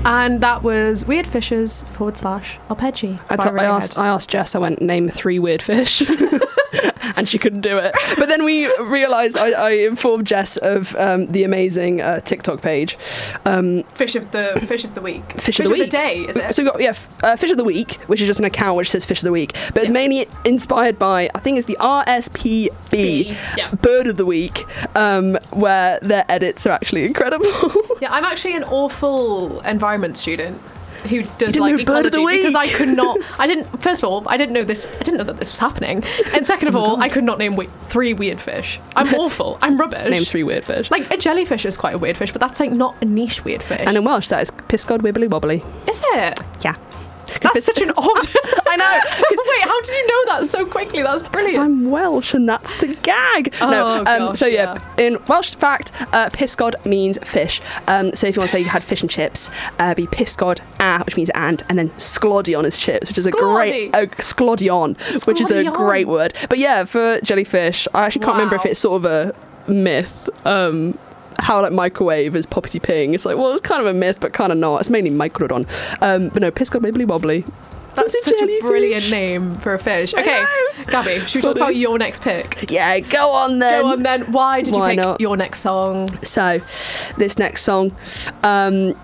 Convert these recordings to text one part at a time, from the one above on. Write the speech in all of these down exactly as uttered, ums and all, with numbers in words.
And that was Weird Fishes forward slash arpeggi. I, t- I asked I asked Jess, I went, name three weird fish. And she couldn't do it. But then we realised, I, I informed Jess of um, the amazing uh, TikTok page. Um, fish of the Fish of the Week. Fish, fish of the Week. Of the Day, is it? So we've got, yeah, uh, Fish of the Week, which is just an account which says Fish of the Week. But it's yeah. mainly inspired by, I think it's the R S P B, yeah. Bird of the Week, um, where their edits are actually incredible. Yeah, I'm actually an awful environment student who does you like know Bird of the ecology Week? because I could not I didn't first of all I didn't know this I didn't know that this was happening, and second of oh all God. I could not name we- three weird fish. I'm awful. I'm rubbish. Name three weird fish. Like a jellyfish is quite a weird fish, but that's like not a niche weird fish. And in Welsh that is Pisgod Wibbly Wobbly. Is it? Yeah. That's such an odd I know. Wait, how did you know that so quickly? That's brilliant. I'm Welsh and that's the gag. Oh, no, um, gosh, so yeah, yeah, in Welsh fact, uh, Pisgod means fish. Um, so if you want to say you had fish and chips, uh, be Pisgod ah, which means and, and then Sglodion is chips, which is a great uh, Sglodion, which is a great word. But yeah, for jellyfish, I actually can't wow. remember if it's sort of a myth. Um, how like microwave is poppity ping. It's like, well, it's kind of a myth, but kind of not. It's mainly microdon. Um, but no, Pisgod Wibbly Wobbly. That's It's a such jellyfish. a brilliant name for a fish. Okay, Gabby, should we talk about your next pick? Yeah, go on then. Go on then. Why did Why you pick not? your next song? So, this next song, um,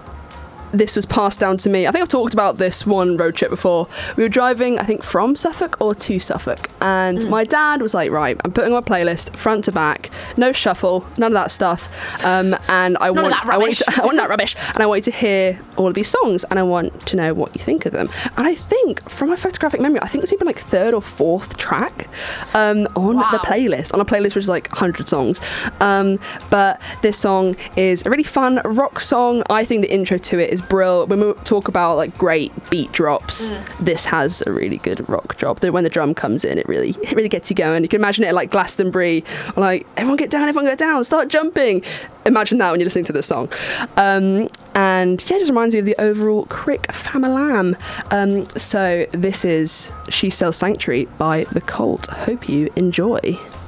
this was passed down to me. I think I've talked about this one road trip before. We were driving, I think, from Suffolk or to Suffolk, and mm. my dad was like, right, I'm putting on a playlist front to back, no shuffle, none of that stuff, um, and I none want, of that I want, you rubbish. to, I want that rubbish, and I want you to hear all of these songs, and I want to know what you think of them. And I think, from my photographic memory, I think it's even like third or fourth track um, on wow. the playlist, on a playlist which is like one hundred songs. Um, but this song is a really fun rock song. I think the intro to it is brill. When we talk about like great beat drops, mm. this has a really good rock drop. When the drum comes in, it really it really gets you going. You can imagine it like Glastonbury, like everyone get down, everyone get down, start jumping. Imagine that when you're listening to this song. Um, and yeah, it just reminds you of the overall Crick Famalam. Um, so this is She Sells Sanctuary by The Cult. Hope you enjoy.